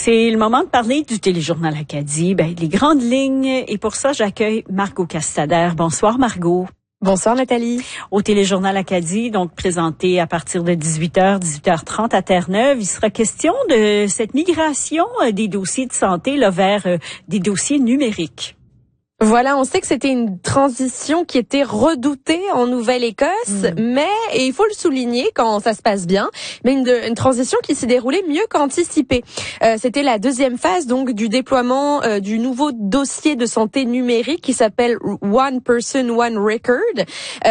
C'est le moment de parler du Téléjournal Acadie, les grandes lignes. Et pour ça, j'accueille Margot Castader. Bonsoir, Margot. Bonsoir, Nathalie. Au Téléjournal Acadie, donc présenté à partir de 18h, 18h30 à Terre-Neuve, il sera question de cette migration des dossiers de santé là, vers des dossiers numériques. Voilà, on sait que c'était une transition qui était redoutée en Nouvelle-Écosse, mais, et il faut le souligner quand ça se passe bien, mais une transition qui s'est déroulée mieux qu'anticipé. C'était la deuxième phase donc du déploiement du nouveau dossier de santé numérique qui s'appelle One Person, One Record.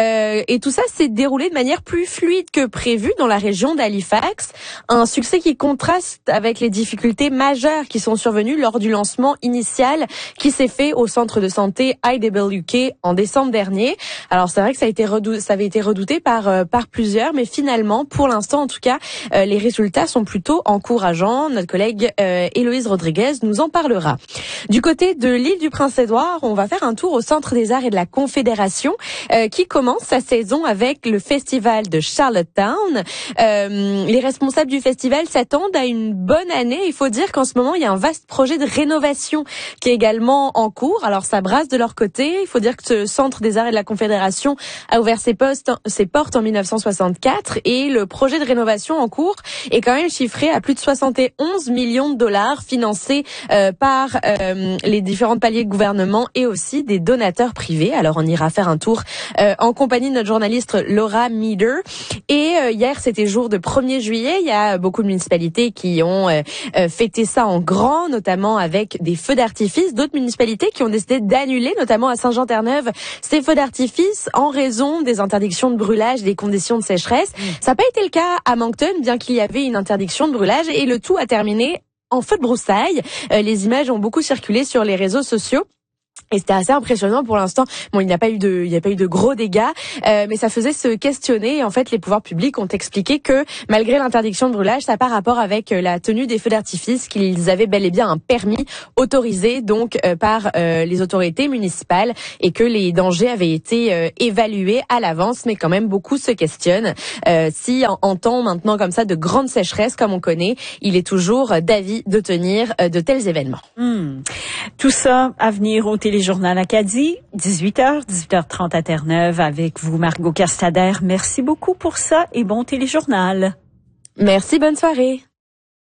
Et tout ça s'est déroulé de manière plus fluide que prévu dans la région d'Halifax. Un succès qui contraste avec les difficultés majeures qui sont survenues lors du lancement initial qui s'est fait au centre de santé IWK en décembre dernier. Alors c'est vrai que ça avait été redouté par plusieurs, mais finalement, pour l'instant en tout cas, les résultats sont plutôt encourageants. Notre collègue Héloïse Rodriguez nous en parlera. Du côté de l'île du Prince-Édouard, on va faire un tour au Centre des Arts et de la Confédération qui commence sa saison avec le festival de Charlottetown. Les responsables du festival s'attendent à une bonne année. Il faut dire qu'en ce moment, il y a un vaste projet de rénovation qui est également en cours. Alors ça brasse de leur côté. Il faut dire que ce Centre des Arts et de la Confédération a ouvert ses portes en 1964 et le projet de rénovation en cours est quand même chiffré à plus de 71 millions de dollars financés par les différents paliers de gouvernement et aussi des donateurs privés. Alors on ira faire un tour en compagnie de notre journaliste Laura Meader. Et hier, c'était jour de 1er juillet. Il y a beaucoup de municipalités qui ont fêté ça en grand, notamment avec des feux d'artifice. D'autres municipalités qui ont décidé d'annuler, notamment à Saint-Jean-Terre-Neuve, ces feux d'artifice en raison des interdictions de brûlage, des conditions de sécheresse. Ça n'a pas été le cas à Moncton, bien qu'il y avait une interdiction de brûlage, et le tout a terminé en feu de broussailles. Les images ont beaucoup circulé sur les réseaux sociaux. Et c'était assez impressionnant pour l'instant. Bon, il n'y a pas eu de gros dégâts, mais ça faisait se questionner. Et en fait, les pouvoirs publics ont expliqué que malgré l'interdiction de brûlage, ça n'a pas rapport avec la tenue des feux d'artifice, qu'ils avaient bel et bien un permis autorisé donc par les autorités municipales et que les dangers avaient été évalués à l'avance. Mais quand même, beaucoup se questionnent. Si en temps maintenant comme ça de grande sécheresse comme on connaît, il est toujours d'avis de tenir de tels événements. Tout ça à venir au Téléjournal Acadie, 18h, 18h30 à Terre-Neuve avec vous, Margot Castader. Merci beaucoup pour ça et bon téléjournal. Merci, bonne soirée.